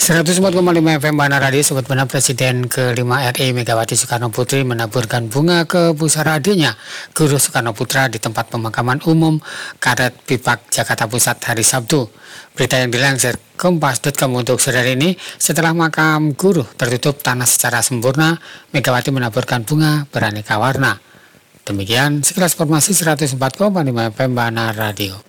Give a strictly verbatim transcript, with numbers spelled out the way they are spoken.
seratus empat koma lima F M Bana Radio, Sobat Bana. Presiden kelima R I Megawati Soekarno Putri menaburkan bunga ke pusara adiknya, Guru Soekarno Putra, di tempat pemakaman umum Karet Pipak, Jakarta Pusat hari Sabtu. Berita yang dilansir kompas titik com untuk sore ini, setelah makam guru tertutup tanah secara sempurna, Megawati menaburkan bunga beraneka warna. Demikian sekilas informasi seratus empat koma lima F M Bana Radio.